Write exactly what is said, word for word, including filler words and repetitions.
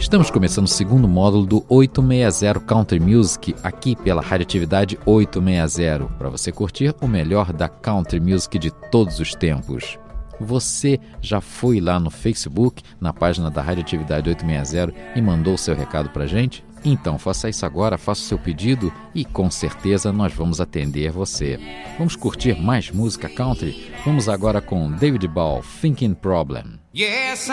Estamos começando o segundo módulo do oitocentos e sessenta Country Music, aqui pela Radioatividade oitocentos e sessenta, para você curtir o melhor da Country Music de todos os tempos. Você já foi lá no Facebook, na página da Radioatividade oitocentos e sessenta e mandou seu recado para a gente? Então faça isso agora, faça o seu pedido e com certeza nós vamos atender você. Vamos curtir mais música country? Vamos agora com David Ball, Thinking Problem. Yes,